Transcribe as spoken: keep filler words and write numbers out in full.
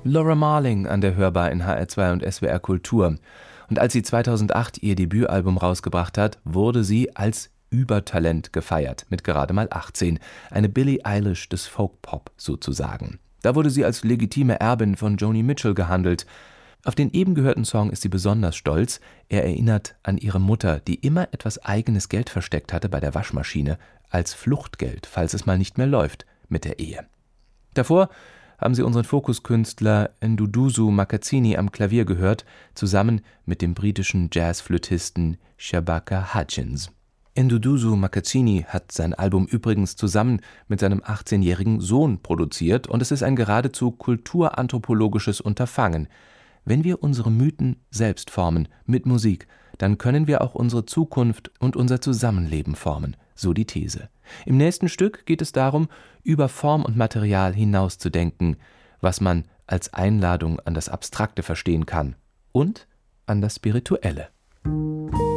Laura Marling an der Hörbar in H R zwei und S W R Kultur. Und als sie zweitausendacht ihr Debütalbum rausgebracht hat, wurde sie als Übertalent gefeiert, mit gerade mal achtzehn. Eine Billie Eilish des Folk-Pop sozusagen. Da wurde sie als legitime Erbin von Joni Mitchell gehandelt. Auf den eben gehörten Song ist sie besonders stolz. Er erinnert an ihre Mutter, die immer etwas eigenes Geld versteckt hatte bei der Waschmaschine, als Fluchtgeld, falls es mal nicht mehr läuft mit der Ehe. Davor haben Sie unseren Fokuskünstler Nduduzo Makatsini am Klavier gehört, zusammen mit dem britischen Jazzflötisten Shabaka Hutchins. Nduduzo Makatsini hat sein Album übrigens zusammen mit seinem achtzehnjährigen Sohn produziert und es ist ein geradezu kulturanthropologisches Unterfangen. Wenn wir unsere Mythen selbst formen, mit Musik, dann können wir auch unsere Zukunft und unser Zusammenleben formen, so die These. Im nächsten Stück geht es darum, über Form und Material hinauszudenken, was man als Einladung an das Abstrakte verstehen kann und an das Spirituelle.